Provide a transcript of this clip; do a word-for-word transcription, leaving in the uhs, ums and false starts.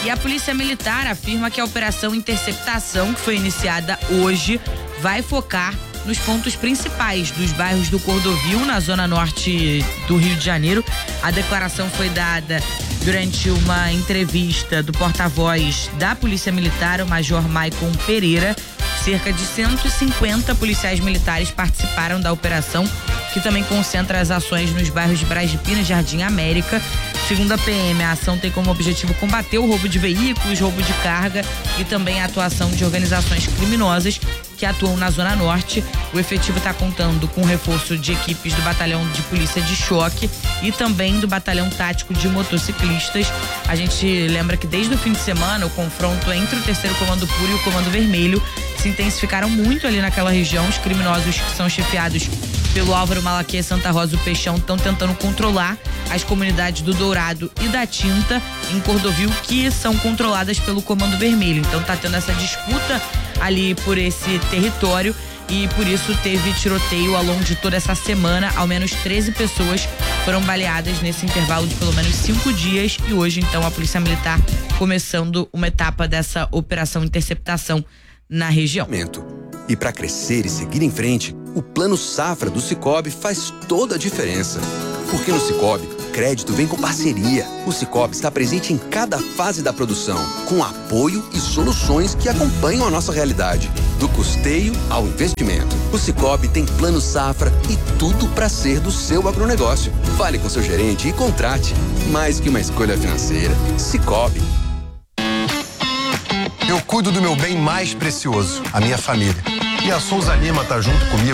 E a Polícia Militar afirma que a Operação Interceptação, que foi iniciada hoje, vai focar nos pontos principais dos bairros do Cordovil, na zona norte do Rio de Janeiro. A declaração foi dada durante uma entrevista do porta-voz da Polícia Militar, o Major Maicon Pereira. Cerca de cento e cinquenta policiais militares participaram da operação, que também concentra as ações nos bairros de Braz de Pina e Jardim América. Segundo a P M, a ação tem como objetivo combater o roubo de veículos, roubo de carga e também a atuação de organizações criminosas que atuam na Zona Norte. O efetivo está contando com o reforço de equipes do Batalhão de Polícia de Choque e também do Batalhão Tático de Motociclistas. A gente lembra que desde o fim de semana o confronto entre o terceiro Comando Puro e o Comando Vermelho se intensificaram muito ali naquela região. Os criminosos que são chefiados pelo Álvaro Malaquias, Santa Rosa do Peixão estão tentando controlar as comunidades do Dourado e da Tinta em Cordovil, que são controladas pelo Comando Vermelho. Então tá tendo essa disputa ali por esse território e por isso teve tiroteio ao longo de toda essa semana. Ao menos treze pessoas foram baleadas nesse intervalo de pelo menos cinco dias e hoje então a Polícia Militar começando uma etapa dessa Operação Interceptação na região. E para crescer e seguir em frente, o Plano Safra do Sicoob faz toda a diferença. Porque no Sicoob, crédito vem com parceria. O Sicoob está presente em cada fase da produção, com apoio e soluções que acompanham a nossa realidade, do custeio ao investimento. O Sicoob tem Plano Safra e tudo para ser do seu agronegócio. Fale com seu gerente e contrate. Mais que uma escolha financeira. Sicoob. Eu cuido do meu bem mais precioso, a minha família. E a Souza Lima tá junto comigo